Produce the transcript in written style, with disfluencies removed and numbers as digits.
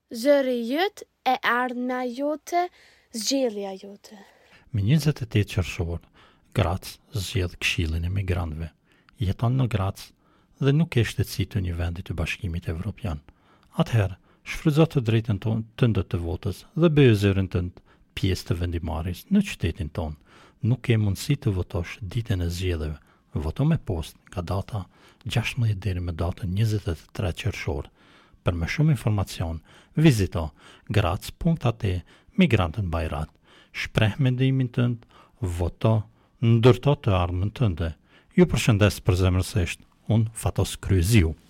zëri jëtë e ardhmja jote, zgjedhja jote. Me 28 qershor, Graz zgjedh Këshillin e Migrantëve. Jeton në Graz dhe nuk ke shtetësi të një vendi të Bashkimit Evropian. Atëherë, shfrytëzo të drejtën tënde të votës dhe bëje zërin tënd pjesë të vendimarrjes në qytetin tonë. Nuk ke mundësi të votosh ditën e zgjedhjeve. Voto me post nga data 16 deri me datën 23 qershor. Për më shumë informacion, vizito graz.at Migrantën Bajrat. Shpreh mendimin tënd, voto, ndërto të ardhmen tënde. Ju përshëndes përzemërsisht, unë Fatos Kryziu.